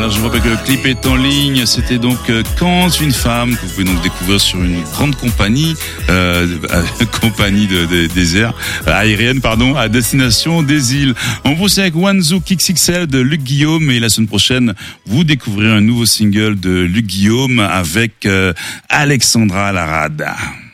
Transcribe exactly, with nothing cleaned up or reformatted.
Super, je rappelle que le clip est en ligne. C'était donc Quand une femme, que vous pouvez donc découvrir sur une grande compagnie, euh, compagnie de, de, des airs, aérienne, pardon, à destination des îles. On vous avec Wanzoo X X L de Luc Guillaume, et la semaine prochaine, vous découvrirez un nouveau single de Luc Guillaume avec euh, Alexandra Larade.